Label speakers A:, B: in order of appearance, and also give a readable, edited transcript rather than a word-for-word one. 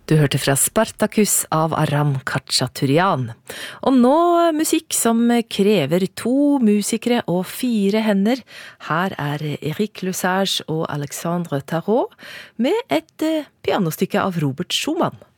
A: Du hørte fra Spartacus av Aram Khachaturian. Og nå musikk som krever 2 musikere og 4 hender. Her er Eric Lesage og Alexandre Tarot med et pianostykke av Robert Schumann.